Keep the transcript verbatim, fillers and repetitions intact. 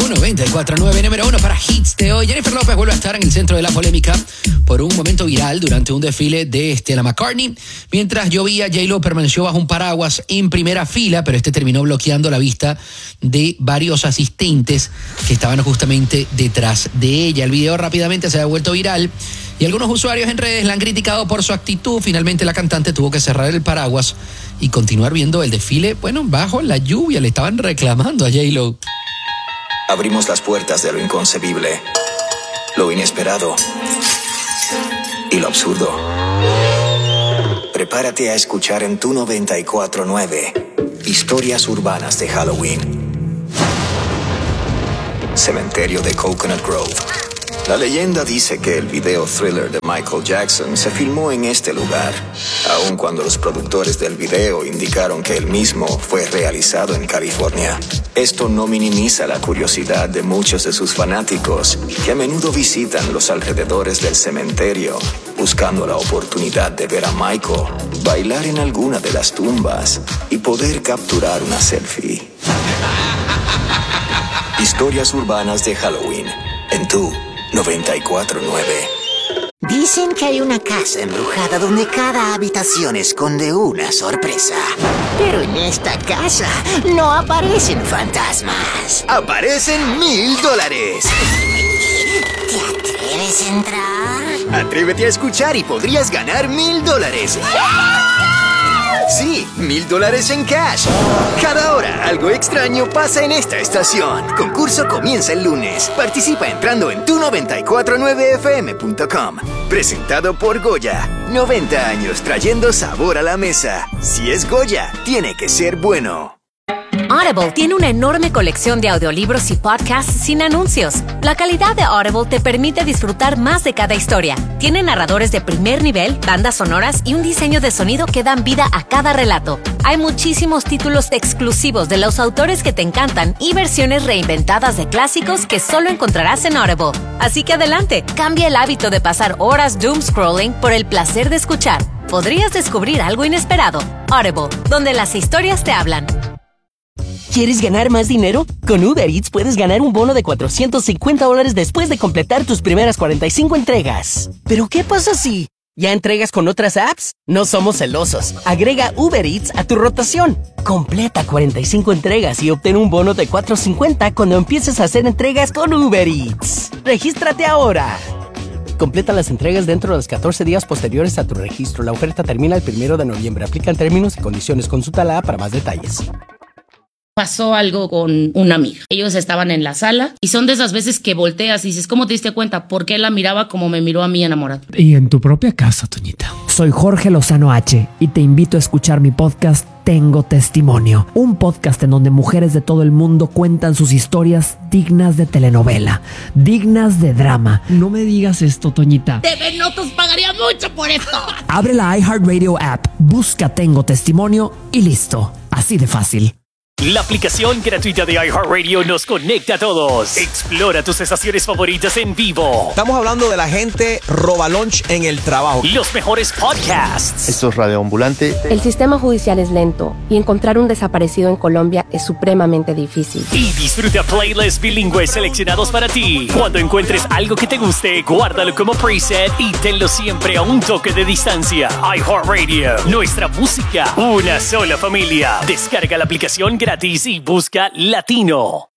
tu noventa y cuatro punto nueve, número uno para hits de hoy. Jennifer López vuelve a estar en el centro de la polémica por un momento viral durante un desfile de Stella McCartney. Mientras llovía, J-Lo permaneció bajo un paraguas en primera fila, pero este terminó bloqueando la vista de varios asistentes que estaban justamente detrás de ella. El video rápidamente se ha vuelto viral y algunos usuarios en redes la han criticado por su actitud. Finalmente la cantante tuvo que cerrar el paraguas y continuar viendo el desfile, bueno, bajo la lluvia. Le estaban reclamando a J-Lo. Abrimos las puertas de lo inconcebible, lo inesperado y lo absurdo. Prepárate a escuchar en tu noventa y cuatro punto nueve historias urbanas de Halloween. Cementerio de Coconut Grove. La leyenda dice que el video Thriller de Michael Jackson se filmó en este lugar, aun cuando los productores del video indicaron que el mismo fue realizado en California. Esto no minimiza la curiosidad de muchos de sus fanáticos, que a menudo visitan los alrededores del cementerio, buscando la oportunidad de ver a Michael bailar en alguna de las tumbas y poder capturar una selfie. Historias urbanas de Halloween, en tu noventa y cuatro punto nueve. Dicen que hay una casa embrujada donde cada habitación esconde una sorpresa. Pero en esta casa no aparecen fantasmas. ¡Aparecen mil dólares! ¿Te atreves a entrar? Atrévete a escuchar y podrías ganar mil dólares. Sí, mil dólares en cash. Cada hora algo extraño pasa en esta estación. Concurso comienza el lunes. Participa entrando en tu noventa y cuatro punto nueve f m punto com. Presentado por Goya. noventa años trayendo sabor a la mesa. Si es Goya, tiene que ser bueno. Audible tiene una enorme colección de audiolibros y podcasts sin anuncios. La calidad de Audible te permite disfrutar más de cada historia. Tiene narradores de primer nivel, bandas sonoras y un diseño de sonido que dan vida a cada relato. Hay muchísimos títulos exclusivos de los autores que te encantan y versiones reinventadas de clásicos que solo encontrarás en Audible. Así que adelante, cambia el hábito de pasar horas doom scrolling por el placer de escuchar. Podrías descubrir algo inesperado. Audible, donde las historias te hablan. ¿Quieres ganar más dinero? Con Uber Eats puedes ganar un bono de cuatrocientos cincuenta dólares después de completar tus primeras cuarenta y cinco entregas. ¿Pero qué pasa si ya entregas con otras apps? No somos celosos. Agrega Uber Eats a tu rotación. Completa cuarenta y cinco entregas y obtén un bono de cuatrocientos cincuenta cuando empieces a hacer entregas con Uber Eats. ¡Regístrate ahora! Completa las entregas dentro de los catorce días posteriores a tu registro. La oferta termina el primero de noviembre. Aplican términos y condiciones. Consulta la app para más detalles. Pasó algo con una amiga. Ellos estaban en la sala y son de esas veces que volteas y dices, ¿cómo te diste cuenta? ¿Por qué la miraba como me miró a mí enamorado? Y en tu propia casa, Toñita. Soy Jorge Lozano H y te invito a escuchar mi podcast Tengo Testimonio, un podcast en donde mujeres de todo el mundo cuentan sus historias dignas de telenovela, dignas de drama. No me digas esto, Toñita. T V Notos pagaría mucho por esto. Abre la iHeartRadio app, busca Tengo Testimonio y listo. Así de fácil. La aplicación gratuita de iHeartRadio nos conecta a todos. Explora tus estaciones favoritas en vivo. Estamos hablando de la gente roba lunch en el trabajo. Los mejores podcasts. Esto es Radio Ambulante. El sistema judicial es lento y encontrar un desaparecido en Colombia es supremamente difícil. Y disfruta playlists bilingües seleccionados para ti. Cuando encuentres algo que te guste, guárdalo como preset y tenlo siempre a un toque de distancia. iHeartRadio, nuestra música, una sola familia. Descarga la aplicación gratis y busca Latino.